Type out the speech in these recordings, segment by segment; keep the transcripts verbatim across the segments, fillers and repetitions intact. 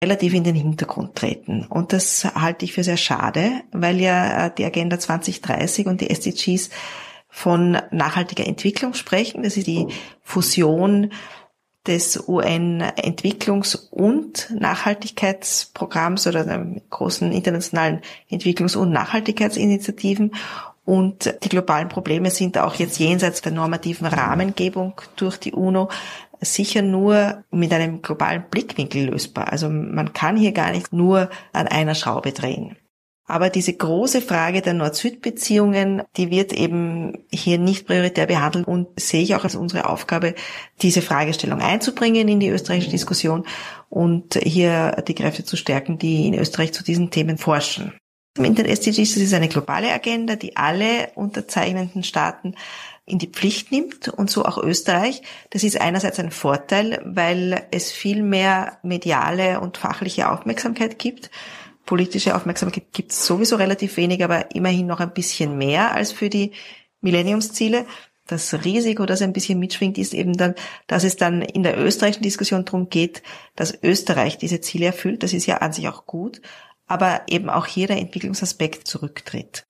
relativ in den Hintergrund treten. Und das halte ich für sehr schade, weil ja die Agenda zwanzig dreißig und die S D Gs von nachhaltiger Entwicklung sprechen. Das ist die Fusion des U N-Entwicklungs- und Nachhaltigkeitsprogramms oder der großen internationalen Entwicklungs- und Nachhaltigkeitsinitiativen. Und die globalen Probleme sind auch jetzt jenseits der normativen Rahmengebung durch die UNO sicher nur mit einem globalen Blickwinkel lösbar. Also man kann hier gar nicht nur an einer Schraube drehen. Aber diese große Frage der Nord-Süd-Beziehungen, die wird eben hier nicht prioritär behandelt und sehe ich auch als unsere Aufgabe, diese Fragestellung einzubringen in die österreichische Diskussion und hier die Kräfte zu stärken, die in Österreich zu diesen Themen forschen. In den S D Gs, das ist eine globale Agenda, die alle unterzeichnenden Staaten in die Pflicht nimmt und so auch Österreich. Das ist einerseits ein Vorteil, weil es viel mehr mediale und fachliche Aufmerksamkeit gibt. Politische Aufmerksamkeit gibt es sowieso relativ wenig, aber immerhin noch ein bisschen mehr als für die Millenniumsziele. Das Risiko, das ein bisschen mitschwingt, ist eben dann, dass es dann in der österreichischen Diskussion darum geht, dass Österreich diese Ziele erfüllt. Das ist ja an sich auch gut, aber eben auch hier der Entwicklungsaspekt zurücktritt.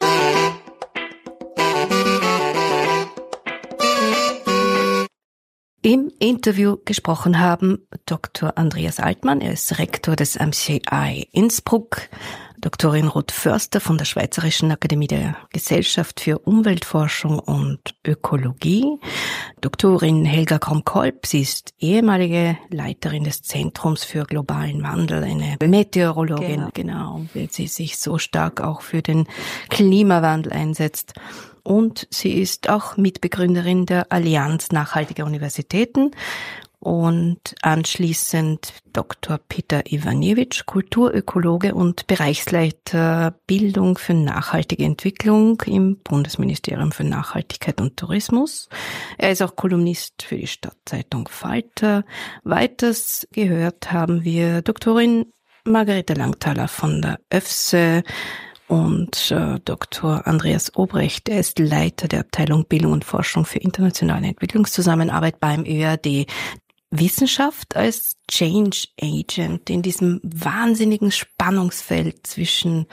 Im Interview gesprochen haben Doktor Andreas Altmann, er ist Rektor des M C I Innsbruck, Doktorin Ruth Förster von der Schweizerischen Akademie der Gesellschaft für Umweltforschung und Ökologie, Doktorin Helga Kromkolb, sie ist ehemalige Leiterin des Zentrums für globalen Wandel, eine Meteorologin, genau, genau weil sie sich so stark auch für den Klimawandel einsetzt. Und sie ist auch Mitbegründerin der Allianz Nachhaltiger Universitäten und anschließend Doktor Peter Ivaniewicz, Kulturökologe und Bereichsleiter Bildung für nachhaltige Entwicklung im Bundesministerium für Nachhaltigkeit und Tourismus. Er ist auch Kolumnist für die Stadtzeitung Falter. Weiters gehört haben wir Doktorin Margarete Langthaler von der ÖFSE, und äh, Doktor Andreas Obrecht, er ist Leiter der Abteilung Bildung und Forschung für internationale Entwicklungszusammenarbeit beim Ö A D. Wissenschaft als Change Agent in diesem wahnsinnigen Spannungsfeld zwischen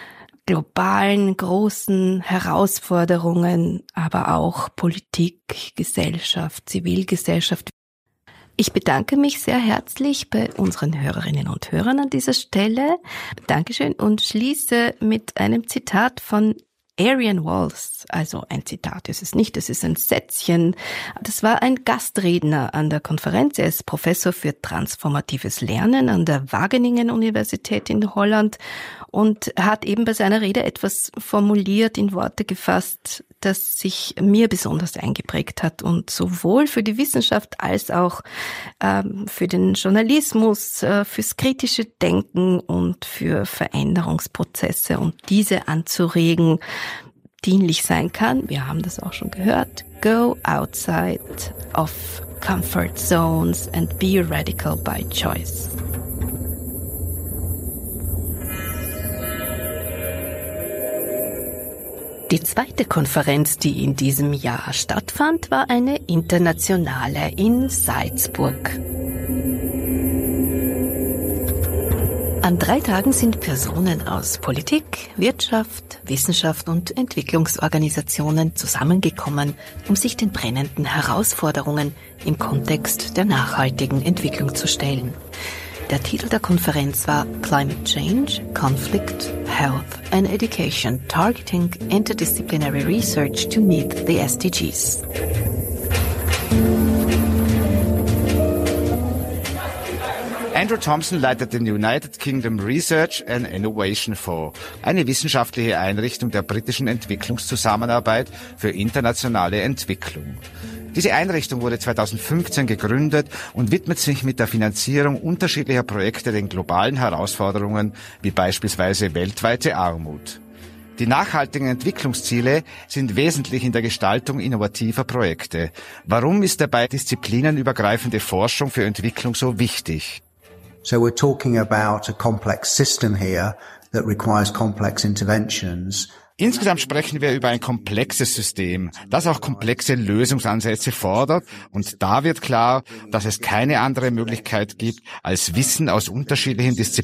globalen, großen Herausforderungen, aber auch Politik, Gesellschaft, Zivilgesellschaft. Ich bedanke mich sehr herzlich bei unseren Hörerinnen und Hörern an dieser Stelle. Dankeschön und schließe mit einem Zitat von Arian Walls. Also ein Zitat ist es nicht, es ist ein Sätzchen. Das war ein Gastredner an der Konferenz. Er ist Professor für transformatives Lernen an der Wageningen-Universität in Holland und hat eben bei seiner Rede etwas formuliert, in Worte gefasst, das sich mir besonders eingeprägt hat und sowohl für die Wissenschaft als auch ähm, für den Journalismus, äh, fürs kritische Denken und für Veränderungsprozesse und diese anzuregen, dienlich sein kann. Wir haben das auch schon gehört. Go outside of comfort zones and be radical by choice. Die zweite Konferenz, die in diesem Jahr stattfand, war eine internationale in Salzburg. An drei Tagen sind Personen aus Politik, Wirtschaft, Wissenschaft und Entwicklungsorganisationen zusammengekommen, um sich den brennenden Herausforderungen im Kontext der nachhaltigen Entwicklung zu stellen. Der Titel der Konferenz war Climate Change, Conflict, Health and Education, Targeting Interdisciplinary Research to Meet the S D Gs. Andrew Thompson leitet den United Kingdom Research and Innovation Fonds, eine wissenschaftliche Einrichtung der britischen Entwicklungszusammenarbeit für internationale Entwicklung. Diese Einrichtung wurde zweitausendfünfzehn gegründet und widmet sich mit der Finanzierung unterschiedlicher Projekte den globalen Herausforderungen, wie beispielsweise weltweite Armut. Die nachhaltigen Entwicklungsziele sind wesentlich in der Gestaltung innovativer Projekte. Warum ist dabei disziplinenübergreifende Forschung für Entwicklung so wichtig? So we're talking about a complex system here that requires complex interventions. Insgesamt sprechen wir über ein komplexes System, das auch komplexe Lösungsansätze fordert, und da wird klar, dass es keine andere Möglichkeit gibt, als Wissen aus unterschiedlichen Disziplinen